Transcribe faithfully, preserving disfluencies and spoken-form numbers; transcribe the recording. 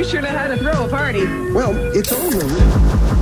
sure know how to throw a party. Well, it's over.